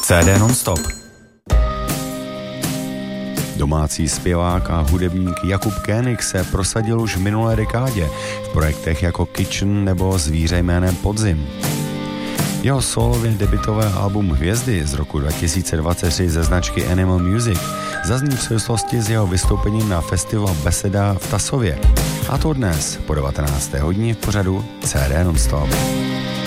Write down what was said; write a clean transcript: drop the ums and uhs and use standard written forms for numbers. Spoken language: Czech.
CD Nonstop. Domácí zpěvák a hudebník Jakub Koenig se prosadil už v minulé dekádě v projektech jako Kitchen nebo Zvíře jménem Podzim. Jeho solově debutové album Hvězdy z roku 2023 ze značky Animal Music zazní v souvislosti s jeho vystoupením na festival Beseda v Tasově. A to dnes po 19. hodině v pořadu CD Nonstop.